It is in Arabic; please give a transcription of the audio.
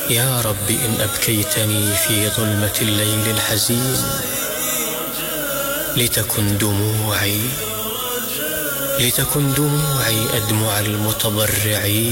يا رب إن أبكيتني في ظلمة الليل الحزين لتكن دموعي أدمع المتضرعين.